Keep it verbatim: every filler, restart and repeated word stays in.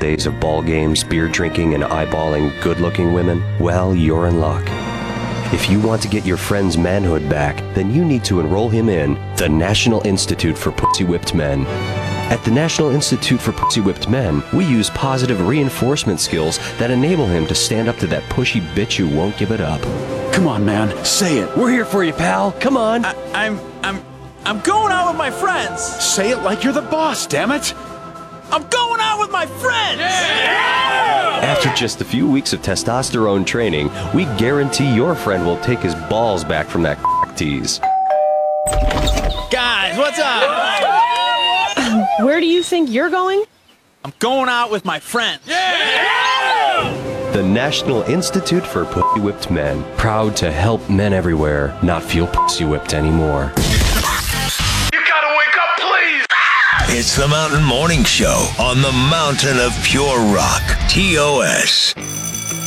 days of ball games, beer drinking, and eyeballing good-looking women? Well, you're in luck. If you want to get your friend's manhood back, then you need to enroll him in the National Institute for Pussy-Whipped Men. At the National Institute for Pussy-Whipped Men, we use positive reinforcement skills that enable him to stand up to that pushy bitch who won't give it up. Come on, man. Say it. We're here for you, pal. Come on. I, I'm, I'm, I'm going out with my friends. Say it like you're the boss, damn it. I'm going out with my friends. After just a few weeks of testosterone training, we guarantee your friend will take his balls back from that tease. Guys, what's up? Where do you think you're going? I'm going out with my friends. The National Institute for Pussy-Whipped Men, proud to help men everywhere not feel pussy-whipped anymore. You gotta wake up, please! It's the Mountain Morning Show on the Mountain of Pure Rock, T O S.